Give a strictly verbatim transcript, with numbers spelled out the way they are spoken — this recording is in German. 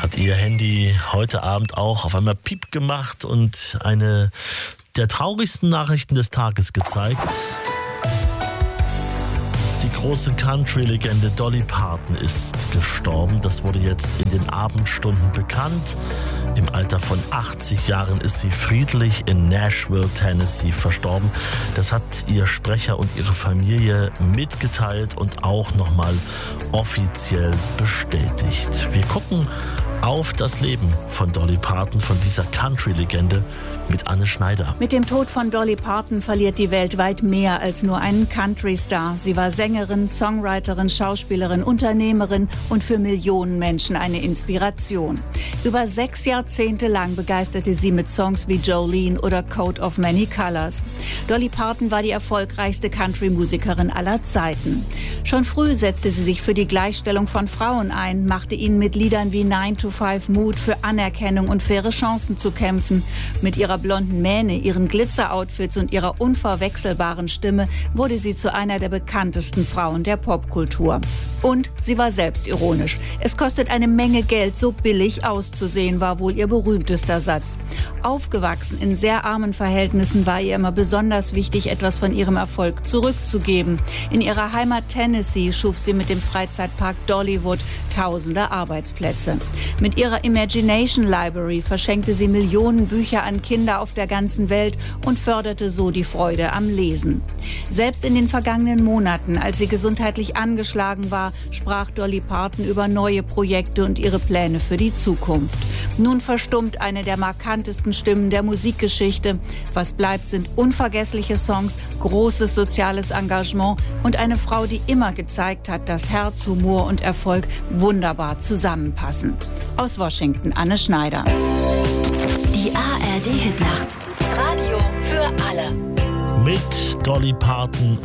hat ihr Handy heute Abend auch auf einmal Piep gemacht und eine der traurigsten Nachrichten des Tages gezeigt. Die große Country-Legende Dolly Parton ist gestorben. Das wurde jetzt in den Abendstunden bekannt. Im Alter von achtzig Jahren ist sie friedlich in Nashville, Tennessee, verstorben. Das hat ihr Sprecher und ihre Familie mitgeteilt und auch nochmal offiziell bestätigt. Wir gucken auf das Leben von Dolly Parton, von dieser Country-Legende, mit Anne Schneider. Mit dem Tod von Dolly Parton verliert die Welt weit mehr als nur einen Country-Star. Sie war Sängerin, Songwriterin, Schauspielerin, Unternehmerin und für Millionen Menschen eine Inspiration. Über sechs Jahrzehnte lang begeisterte sie mit Songs wie Jolene oder Coat of Many Colors. Dolly Parton war die erfolgreichste Country-Musikerin aller Zeiten. Schon früh setzte sie sich für die Gleichstellung von Frauen ein, machte ihnen mit Liedern wie nine to five Mut für Anerkennung und faire Chancen zu kämpfen. Mit ihrer blonden Mähne, ihren Glitzer-Outfits und ihrer unverwechselbaren Stimme wurde sie zu einer der bekanntesten Frauen der Popkultur. Und sie war selbstironisch. Es kostet eine Menge Geld, so billig auszusehen, war wohl ihr berühmtester Satz. Aufgewachsen in sehr armen Verhältnissen war ihr immer besonders wichtig, etwas von ihrem Erfolg zurückzugeben. In ihrer Heimat Tennessee schuf sie mit dem Freizeitpark Dollywood tausende Arbeitsplätze. Mit ihrer Imagination Library verschenkte sie Millionen Bücher an Kinder auf der ganzen Welt und förderte so die Freude am Lesen. Selbst in den vergangenen Monaten, als sie gesundheitlich angeschlagen war, sprach Dolly Parton über neue Projekte und ihre Pläne für die Zukunft. Nun verstummt eine der markantesten Stimmen der Musikgeschichte. Was bleibt, sind unvergessliche Songs, großes soziales Engagement und eine Frau, die immer gezeigt hat, dass Herz, Humor und Erfolg wunderbar zusammenpassen. Aus Washington, Anne Schneider. Die A R D-Hitnacht. Radio für alle. Mit Dolly Parton